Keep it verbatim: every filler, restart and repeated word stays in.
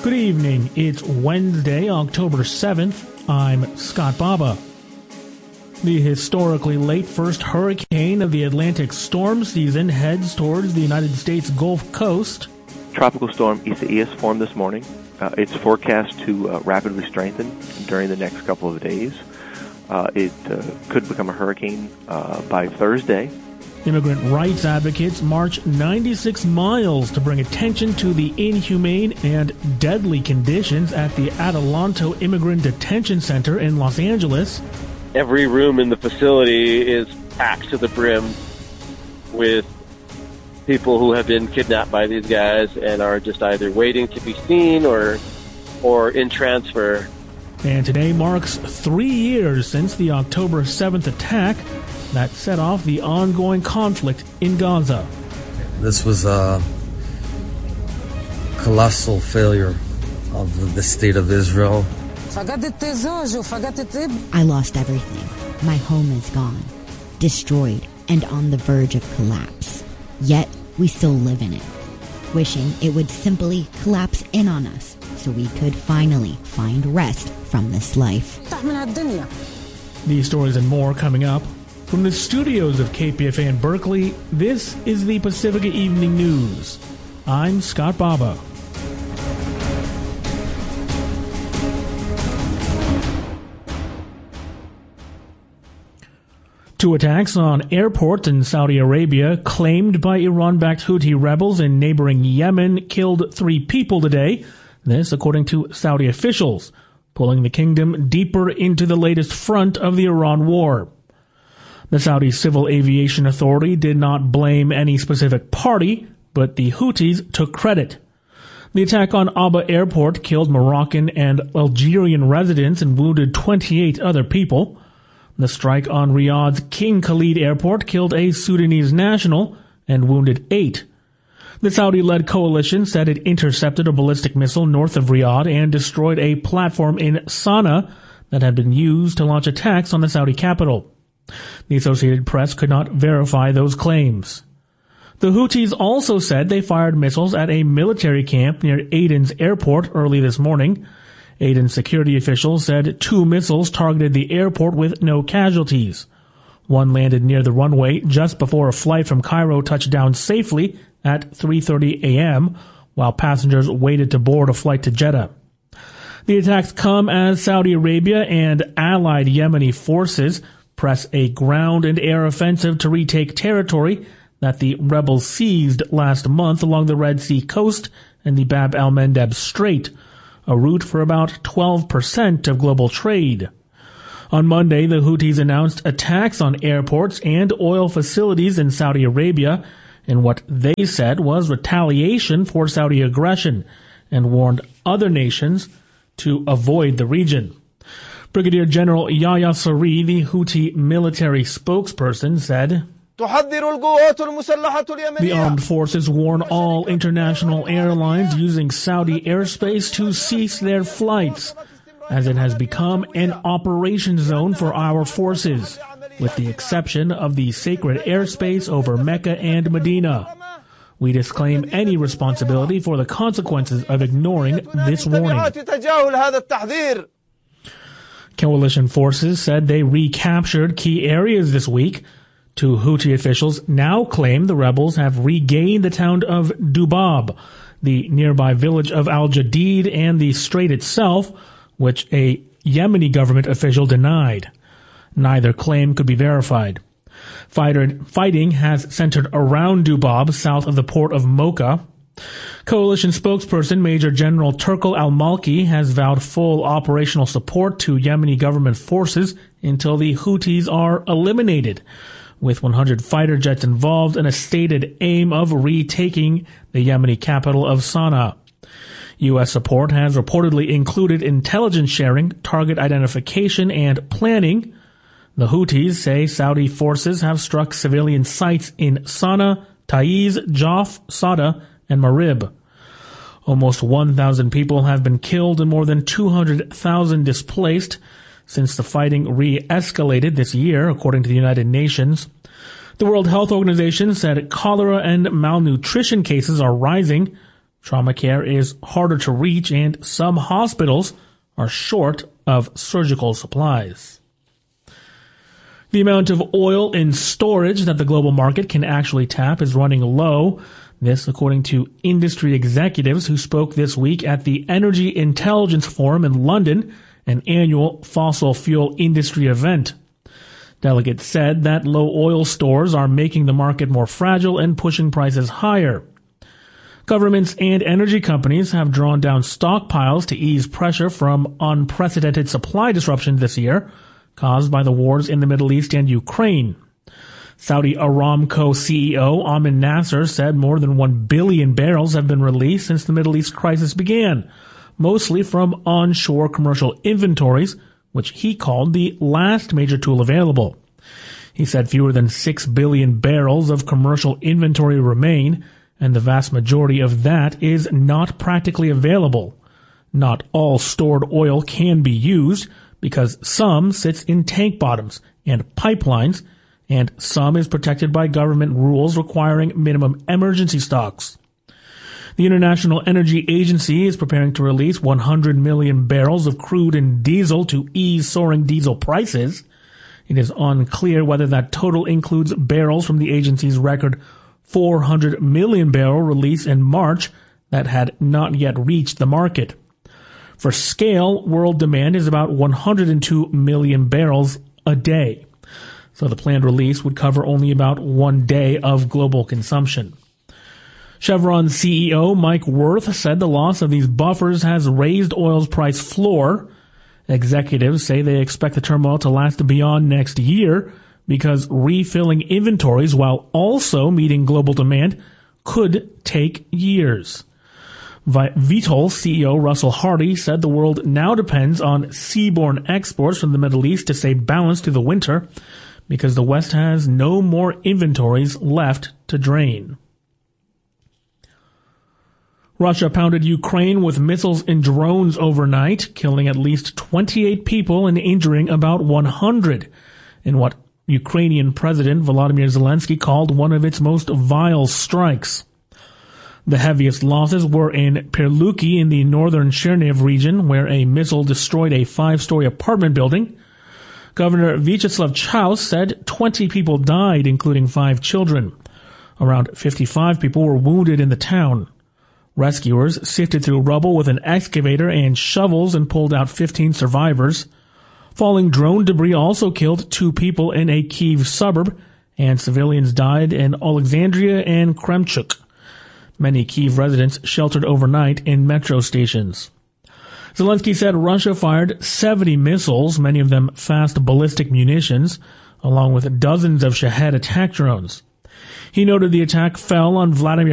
Good evening. It's Wednesday, October seventh. I'm Scott Baba. The historically late first hurricane of the Atlantic storm season heads towards the United States Gulf Coast. Tropical storm Isaias formed this morning. Uh, it's forecast to uh, rapidly strengthen during the next couple of days. Uh, it uh, could become a hurricane uh, by Thursday. Immigrant rights advocates march ninety-six miles to bring attention to the inhumane and deadly conditions at the Adelanto Immigrant Detention Center in Los Angeles. Every room in the facility is packed to the brim with people who have been kidnapped by these guys and are just either waiting to be seen or or in transfer. And today marks three years since the October seventh attack that set off the ongoing conflict in Gaza. This was a colossal failure of the state of Israel. I lost everything. My home is gone, destroyed, and on the verge of collapse. Yet, we still live in it, wishing it would simply collapse in on us so we could finally find rest from this life. These stories and more coming up. From the studios of K P F A in Berkeley, this is the Pacifica Evening News. I'm Scott Baba. Two attacks on airports in Saudi Arabia claimed by Iran-backed Houthi rebels in neighboring Yemen killed three people today. This according to Saudi officials, pulling the kingdom deeper into the latest front of the Iran war. The Saudi Civil Aviation Authority did not blame any specific party, but the Houthis took credit. The attack on Aba Airport killed Moroccan and Algerian residents and wounded twenty-eight other people. The strike on Riyadh's King Khalid Airport killed a Sudanese national and wounded eight. The Saudi-led coalition said it intercepted a ballistic missile north of Riyadh and destroyed a platform in Sana'a that had been used to launch attacks on the Saudi capital. The Associated Press could not verify those claims. The Houthis also said they fired missiles at a military camp near Aden's airport early this morning. Aden security officials said two missiles targeted the airport with no casualties. One landed near the runway just before a flight from Cairo touched down safely at three thirty a.m., while passengers waited to board a flight to Jeddah. The attacks come as Saudi Arabia and allied Yemeni forces press a ground and air offensive to retake territory that the rebels seized last month along the Red Sea coast and the Bab el-Mandeb Strait, a route for about twelve percent of global trade. On Monday, the Houthis announced attacks on airports and oil facilities in Saudi Arabia in what they said was retaliation for Saudi aggression and warned other nations to avoid the region. Brigadier General Yahya Saree, the Houthi military spokesperson, said, "The armed forces warn all international airlines using Saudi airspace to cease their flights, as it has become an operation zone for our forces, with the exception of the sacred airspace over Mecca and Medina. We disclaim any responsibility for the consequences of ignoring this warning." Coalition forces said they recaptured key areas this week. Two Houthi officials now claim the rebels have regained the town of Dubab, the nearby village of Al-Jadid, and the strait itself, which a Yemeni government official denied. Neither claim could be verified. Fighter, fighting has centered around Dubab, south of the port of Mocha. Coalition spokesperson Major General Turkal al-Malki has vowed full operational support to Yemeni government forces until the Houthis are eliminated, with one hundred fighter jets involved in a stated aim of retaking the Yemeni capital of Sana'a. U S support has reportedly included intelligence sharing, target identification, and planning. The Houthis say Saudi forces have struck civilian sites in Sana'a, Taiz, Jaf, Sada, and Marib. Almost one thousand people have been killed and more than two hundred thousand displaced since the fighting re-escalated this year, according to the United Nations. The World Health Organization said cholera and malnutrition cases are rising. Trauma care is harder to reach, and some hospitals are short of surgical supplies. The amount of oil in storage that the global market can actually tap is running low. This, according to industry executives who spoke this week at the Energy Intelligence Forum in London, an annual fossil fuel industry event. Delegates said that low oil stores are making the market more fragile and pushing prices higher. Governments and energy companies have drawn down stockpiles to ease pressure from unprecedented supply disruption this year, caused by the wars in the Middle East and Ukraine. Saudi Aramco C E O Amin Nasser said more than one billion barrels have been released since the Middle East crisis began, mostly from onshore commercial inventories, which he called the last major tool available. He said fewer than six billion barrels of commercial inventory remain, and the vast majority of that is not practically available. Not all stored oil can be used, because some sits in tank bottoms and pipelines, and some is protected by government rules requiring minimum emergency stocks. The International Energy Agency is preparing to release one hundred million barrels of crude and diesel to ease soaring diesel prices. It is unclear whether that total includes barrels from the agency's record four hundred million barrel release in March that had not yet reached the market. For scale, world demand is about one hundred two million barrels a day. So the planned release would cover only about one day of global consumption. Chevron C E O Mike Wirth said the loss of these buffers has raised oil's price floor. Executives say they expect the turmoil to last beyond next year because refilling inventories while also meeting global demand could take years. Vitol C E O Russell Hardy said the world now depends on seaborne exports from the Middle East to stay balanced through the winter because the West has no more inventories left to drain. Russia pounded Ukraine with missiles and drones overnight, killing at least twenty-eight people and injuring about one hundred in what Ukrainian President Volodymyr Zelensky called one of its most vile strikes. The heaviest losses were in Perluki in the northern Chernihiv region, where a missile destroyed a five-story apartment building. Governor Vyacheslav Chaus said twenty people died, including five children. Around fifty-five people were wounded in the town. Rescuers sifted through rubble with an excavator and shovels and pulled out fifteen survivors. Falling drone debris also killed two people in a Kyiv suburb, and civilians died in Alexandria and Kremchuk. Many Kyiv residents sheltered overnight in metro stations. Zelensky said Russia fired seventy missiles, many of them fast ballistic munitions, along with dozens of Shahed attack drones. He noted the attack fell on Vladimir